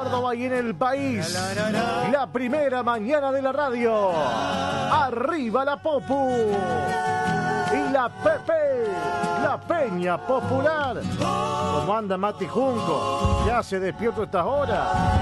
Córdoba y en el país. La primera mañana de la radio. Arriba la Popu. Y la Pepe, la Peña Popular. ¿Cómo anda Mati Junco? Ya se despierta a estas horas.